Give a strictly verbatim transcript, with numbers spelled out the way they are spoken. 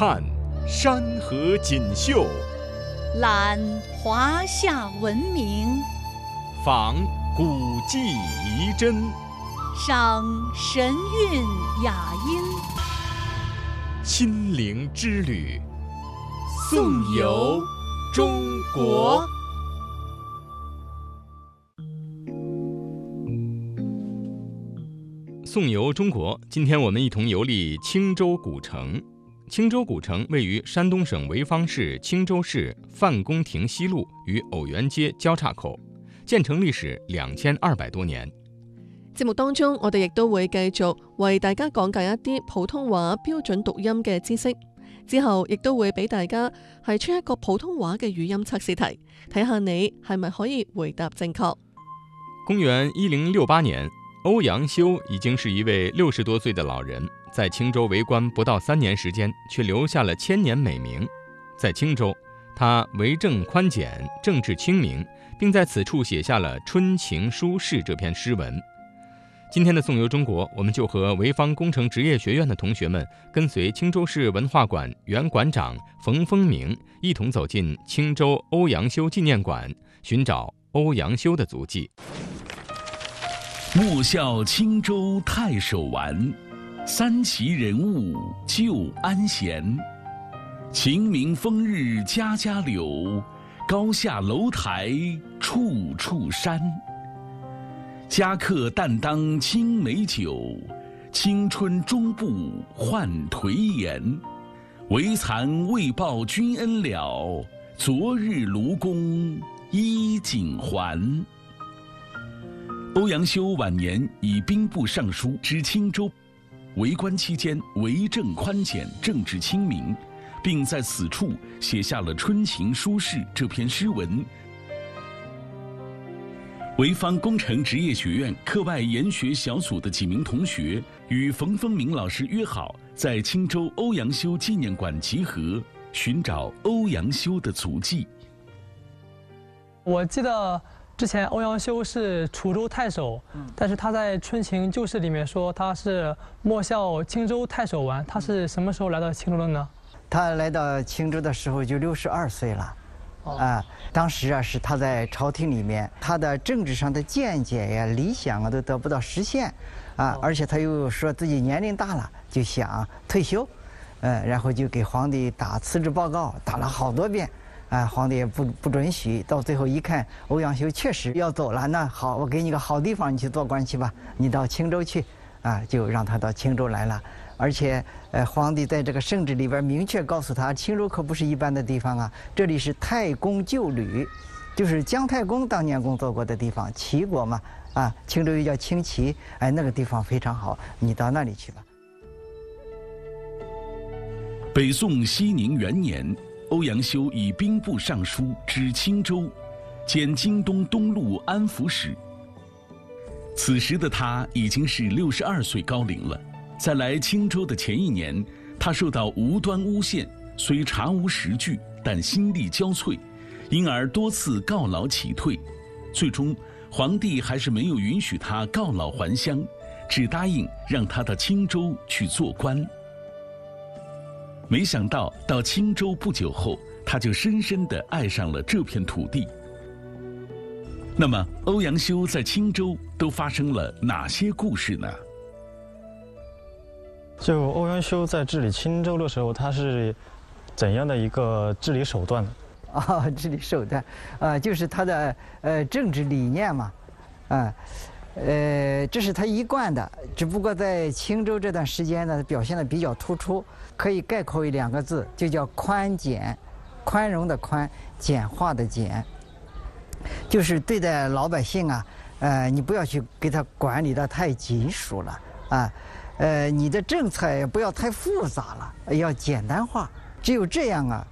看山河锦绣， 览华夏文明， 访古迹遗珍， 赏神韵雅音。 亲临之旅，颂游中国。颂游中国，今天我们一同游历青州古城。青州古城位于山东省潍坊市青州市范公亭西路与偶园街交叉口，建成歷史兩千二百多年。 節目當中，我哋亦都會繼續為大家講解一啲普通話標準讀音嘅知識，之後亦都會俾大家係出一個普通話嘅語音測試題，睇下你係咪可以回答正確。 公元一零六八年，歐陽修已經是一位六十多歲的老人，在青州為官不到三年時間，卻留下了千年美名。在青州，他為政寬簡，政治清明，並在此處寫下了《春情書事》這篇詩文。今天的頌遊中國，我們就和潍坊工程職業學院的同學們，跟隨青州市文化館原館長馮風明，一同走進青州歐陽修紀念館，尋找歐陽修的足跡。 莫笑青州太守玩，三奇人物旧安闲。晴明風日家家柳，高下樓台處處山。家客但當青梅酒，青春終不換頹顏。唯慚未報君恩了，昨日盧公衣錦還。歐陽修晚年以兵部尚書知青州，為官期間為政寬簡，政治清明，並在此處寫下了《春情書事》這篇詩文。潍坊工程職業學院課外研學小組的幾名同學與馮風明老師約好，在青州歐陽修紀念館集合，尋找歐陽修的足跡。 我記得之前歐陽修是楚州太守，但是他在《春情舊事》裡面說他是莫笑青州太守玩。他是什麼時候來到青州的呢？ 他來到青州的時候就六十二歲了。啊、呃，當時啊是他在朝廷裡面，他的政治上的見解呀、理想啊都得不到實現，啊，而且他又說自己年齡大了，就想退休，呃，然後就給皇帝打辭職報告，打了好多遍，啊、呃，皇帝也不不准許，到最後一看歐陽修確實要走了，那好，我給你個好地方，你去做官去吧，你到青州去，啊，就讓他到青州來了。而且，呃，皇帝在這個聖旨裡邊明確告訴他，青州可不是一般的地方啊，這裡是太公舊旅，就是姜太公當年工作過的地方，齊國嘛，啊，青州又叫青齊，哎，那個地方非常好，你到那裡去吧。 北宋熙寧元年，歐陽修以兵部尚書知青州，兼京東東路安撫使。此時的他已經是六十二歲高齡了。在來青州的前一年，他受到無端誣陷，雖查無實據，但心力交瘁，因而多次告老乞退。最終，皇帝還是沒有允許他告老還鄉，只答應讓他到青州去做官。沒想到到青州不久後，他就深深地愛上了這片土地。那麼，歐陽修在青州都發生了哪些故事呢？ 就歐陽修在治理青州的時候，他是怎樣的一個治理手段呢？ 啊、哦，治理手段，啊、呃，就是他的呃政治理念嘛，啊，呃，這是他一貫的，只不過在青州這段時間呢，表現得比較突出，可以概括為兩個字，就叫寬簡，寬容的寬，簡化的簡，就是對待老百姓啊，呃，你不要去給他管理得太緊縮了啊。呃，你的政策也不要太複雜了，要簡單化。只有這樣啊，